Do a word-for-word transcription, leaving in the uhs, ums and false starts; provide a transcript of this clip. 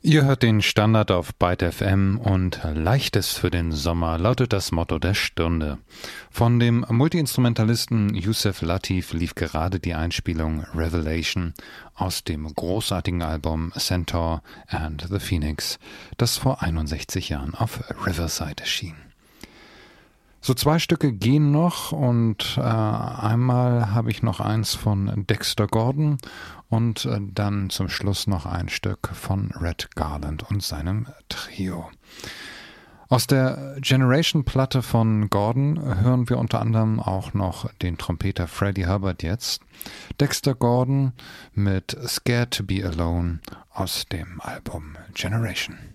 Ihr hört den Standard auf Byte F M und Leichtes für den Sommer lautet das Motto der Stunde. Von dem Multiinstrumentalisten Yusef Lateef lief gerade die Einspielung Revelation aus dem großartigen Album Centaur and the Phoenix, das vor einundsechzig Jahren auf Riverside erschien. So zwei Stücke gehen noch und äh, einmal habe ich noch eins von Dexter Gordon und äh, dann zum Schluss noch ein Stück von Red Garland und seinem Trio. Aus der Generation-Platte von Gordon hören wir unter anderem auch noch den Trompeter Freddie Hubbard jetzt. Dexter Gordon mit Scared to be Alone aus dem Album Generation.